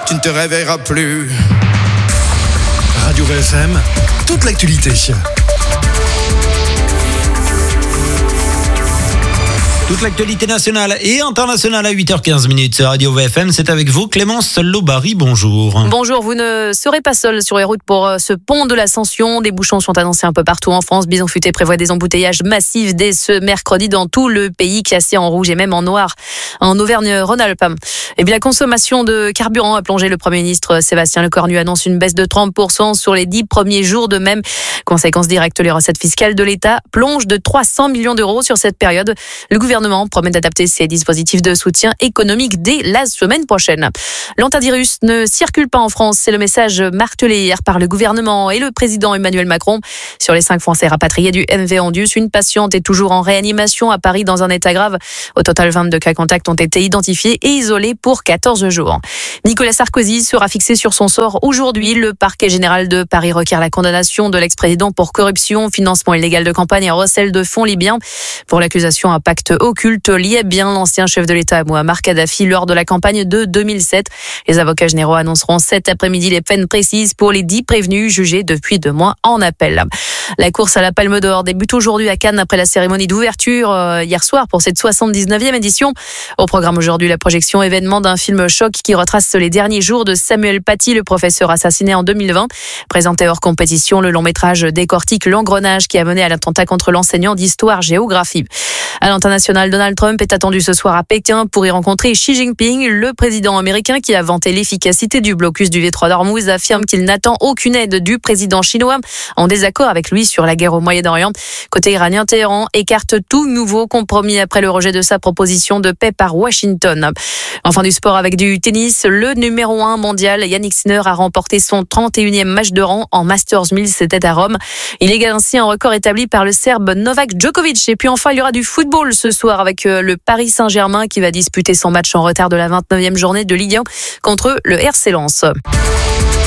tu ne te réveilleras plus. Radio VFM, toute l'actualité. Toute l'actualité nationale et internationale à 8h15 Radio VFM, c'est avec vous Clémence Lobary, bonjour. Bonjour, vous ne serez pas seul sur les routes pour ce pont de l'Ascension. Des bouchons sont annoncés un peu partout en France. Bison Futé prévoit des embouteillages massifs dès ce mercredi dans tout le pays, classé en rouge et même en noir en Auvergne-Rhône-Alpes. Et bien la consommation de carburant a plongé. Le Premier ministre Sébastien Lecornu annonce une baisse de 30% sur les 10 premiers jours. De même, conséquence directe, les recettes fiscales de l'État plongent de 300 millions d'euros sur cette période. Le gouvernement promet d'adapter ses dispositifs de soutien économique dès la semaine prochaine. L'antivirus ne circule pas en France. C'est le message martelé hier par le gouvernement et le président Emmanuel Macron. Sur les 5 Français rapatriés du MV Andius, une patiente est toujours en réanimation à Paris dans un état grave. Au total, 22 cas contacts ont été identifiés et isolés pour 14 jours. Nicolas Sarkozy sera fixé sur son sort aujourd'hui. Le parquet général de Paris requiert la condamnation de l'ex-président pour corruption, financement illégal de campagne et recel de fonds libyens. Pour l'accusation, un pacte occulte liait bien l'ancien chef de l'État Mouammar Kadhafi lors de la campagne de 2007. Les avocats généraux annonceront cet après-midi les peines précises pour les 10 prévenus jugés depuis 2 mois en appel. La course à la Palme d'Or débute aujourd'hui à Cannes après la cérémonie d'ouverture hier soir pour cette 79e édition. Au programme aujourd'hui, la projection événement d'un film choc qui retrace les derniers jours de Samuel Paty, le professeur assassiné en 2020. Présenté hors compétition, le long métrage décortique l'engrenage qui a mené à l'attentat contre l'enseignant d'histoire-géographie. À l'international, Donald Trump est attendu ce soir à Pékin pour y rencontrer Xi Jinping. Le président américain qui a vanté l'efficacité du blocus du détroit d'Ormuz affirme qu'il n'attend aucune aide du président chinois, en désaccord avec lui sur la guerre au Moyen-Orient. Côté iranien, Téhéran écarte tout nouveau compromis après le rejet de sa proposition de paix par Washington. Enfin du sport avec du tennis, le numéro 1 mondial Yannick Sinner a remporté son 31e match de rang en Masters 1000, c'était à Rome. Il égale ainsi un record établi par le Serbe Novak Djokovic. Et puis enfin, il y aura du football ce soir avec le Paris Saint-Germain qui va disputer son match en retard de la 29e journée de Ligue 1 contre le RC Lens.